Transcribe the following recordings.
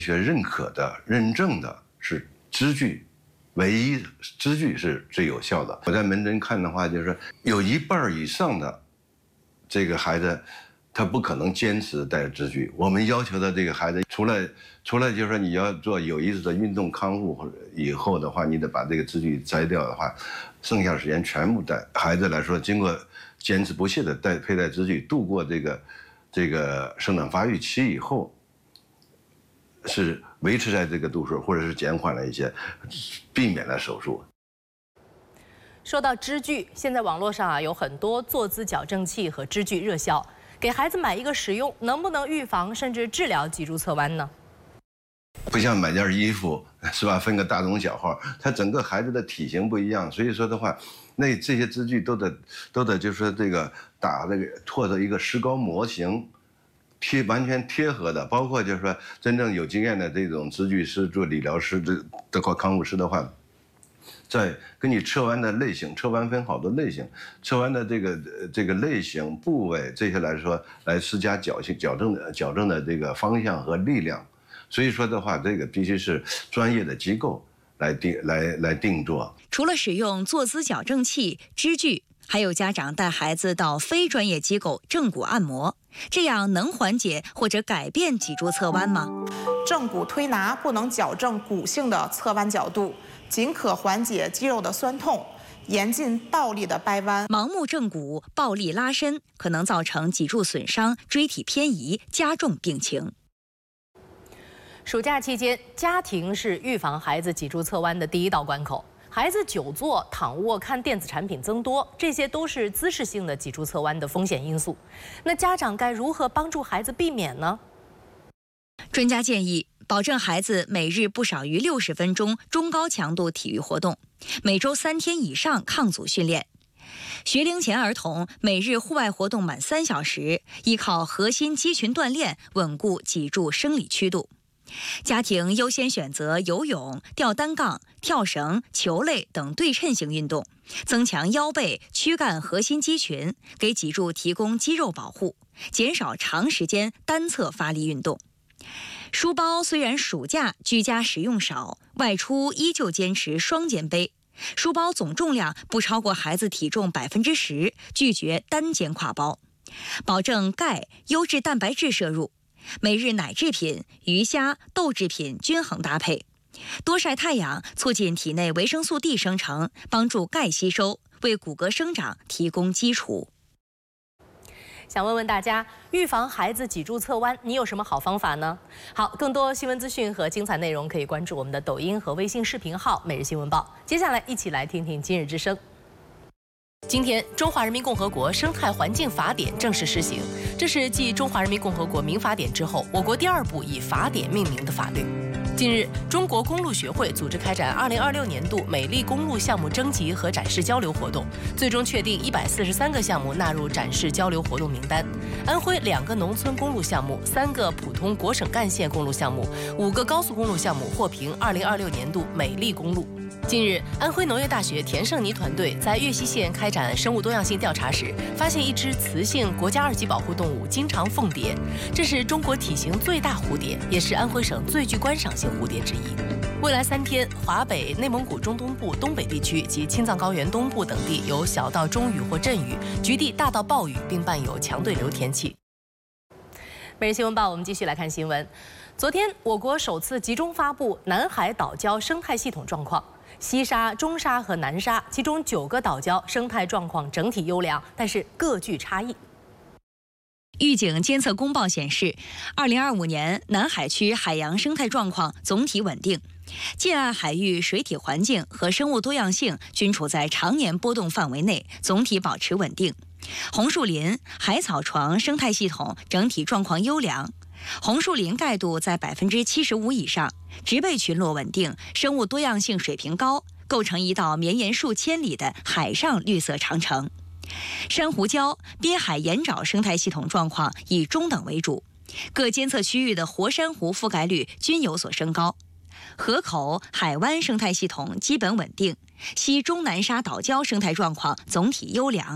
学认可的、认证的是支具，唯一支具是最有效的。我在门诊看的话，就是说有1半以上的这个孩子，他不可能坚持带支具。我们要求的这个孩子，除了就是说你要做有意识的运动康复以后的话，你得把这个支具摘掉的话，剩下的时间全部带。孩子来说，经过坚持不懈的佩戴支具，度过这个生长发育期以后，是维持在这个度数，或者是减缓了一些，避免了手术。 说到支具，现在网络上有很多坐姿矫正器和支具热销，给孩子买一个使用，能不能预防甚至治疗脊柱侧弯呢？ 不像买件衣服是吧，分个大中小号，他整个孩子的体型不一样，所以说的话，那这些支具都得就是说这个拓的一个石膏模型。完全贴合的，包括就是说真正有经验的这种支具师、做理疗师的康复师的话，在根据侧弯的类型，侧弯分好多类型，侧弯的这个类型、部位这些来说，来施加矫正的这个方向和力量。所以说的话，这个必须是专业的机构来定做。 除了使用坐姿矫正器、支具，还有家长带孩子到非专业机构正骨按摩，这样能缓解或者改变脊柱侧弯吗？ 正骨推拿不能矫正骨性的侧弯角度，仅可缓解肌肉的酸痛，严禁暴力的掰弯。 盲目正骨、暴力拉伸可能造成脊柱损伤、椎体偏移，加重病情。 暑假期间，家庭是预防孩子脊柱侧弯的第一道关口。孩子久坐、躺卧、看电子产品增多，这些都是姿势性的脊柱侧弯的风险因素。那家长该如何帮助孩子避免呢？ 专家建议，保证孩子每日不少于60分钟中高强度体育活动，每周3天以上抗阻训练。学龄前儿童每日户外活动满3小时，依靠核心肌群锻炼稳固脊柱生理曲度。家庭优先选择游泳、吊单杠、跳绳、球类等对称性运动，增强腰背、躯干核心肌群，给脊柱提供肌肉保护，减少长时间单侧发力运动。书包虽然暑假居家使用少，外出依旧坚持双肩背。书包总重量不超过孩子体重10%，拒绝单肩挎包，保证钙、优质蛋白质摄入。每日奶制品、鱼虾、豆制品均衡搭配，多晒太阳，促进体内维生素 D 生成，帮助钙吸收，为骨骼生长提供基础。 想问问大家，预防孩子脊柱侧弯，你有什么好方法呢？好，更多新闻资讯和精彩内容可以关注我们的抖音和微信视频号“每日新闻报”。接下来一起来听听今日之声。今天，《中华人民共和国生态环境法典》正式施行，这是继《中华人民共和国民法典》之后，我国第2部以法典命名的法律。近日，中国公路学会组织开展2026年度美丽公路项目征集和展示交流活动，最终确定143个项目纳入展示交流活动名单。安徽2个农村公路项目、3个普通国省干线公路项目、5个高速公路项目获评2026年度美丽公路。近日，安徽农业大学田胜尼团队在岳西县开展生物多样性调查时，发现一只雌性国家2级保护动物金长凤蝶，这是中国体型最大蝴蝶，也是安徽省最具观赏性蝴蝶之一。未来3天，华北、内蒙古中东部、东北地区及青藏高原东部等地有小到中雨或阵雨，局地大到暴雨，并伴有强对流天气。每日新闻报，我们继续来看新闻。昨天，我国首次集中发布南海岛礁生态系统状况。西沙、中沙和南沙，其中9个岛礁生态状况整体优良，但是各具差异。 预警监测公报显示，2025年南海区海洋生态状况总体稳定，近岸海域水体环境和生物多样性均处在常年波动范围内，总体保持稳定。红树林、海草床生态系统整体状况优良。红树林盖度在75%以上，植被群落稳定，生物多样性水平高，构成一道绵延数千里的海上绿色长城。珊瑚礁、滨海盐沼生态系统状况以中等为主，各监测区域的活珊瑚覆盖率均有所升高。河口、海湾生态系统基本稳定，西中南沙岛礁生态状况总体优良。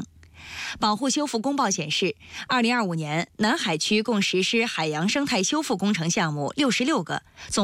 保护修复公报显示，2025年南海区共实施海洋生态修复工程项目66个，总